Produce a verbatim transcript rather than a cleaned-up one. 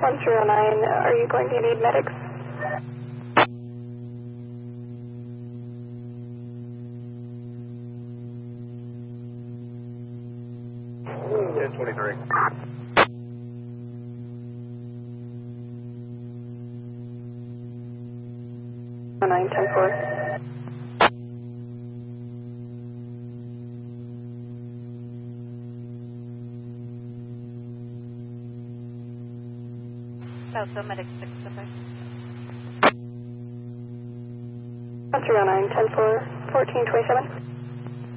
one three zero nine, are you going to need medics? ten twenty-three. nine ten four. South Medic six five. one three zero nine, ten four, fourteen twenty-seven.